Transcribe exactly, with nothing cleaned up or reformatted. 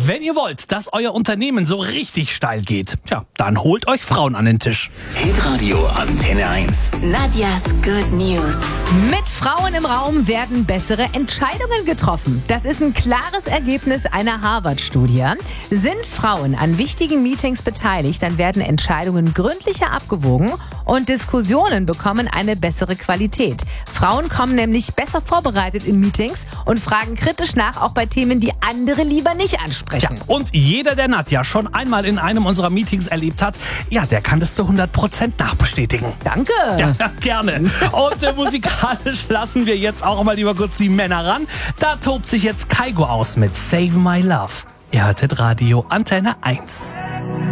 Wenn ihr wollt, dass euer Unternehmen so richtig steil geht, tja, dann holt euch Frauen an den Tisch. Hitradio Antenne eins. Nadjas Good News. Mit Frauen im Raum werden bessere Entscheidungen getroffen. Das ist ein klares Ergebnis einer Harvard-Studie. Sind Frauen an wichtigen Meetings beteiligt, dann werden Entscheidungen gründlicher abgewogen und Diskussionen bekommen eine bessere Qualität. Frauen kommen nämlich besser vorbereitet in Meetings und fragen kritisch nach, auch bei Themen, die andere lieber nicht ansprechen. Tja, und jeder, der Nadja schon einmal in einem unserer Meetings erlebt hat, ja, der kann das zu hundert Prozent nachbestätigen. Danke. Ja, gerne. Und äh, musikalisch lassen wir jetzt auch mal lieber kurz die Männer ran. Da tobt sich jetzt Kygo aus mit Save My Love. Ihr hörtet Radio Antenne eins.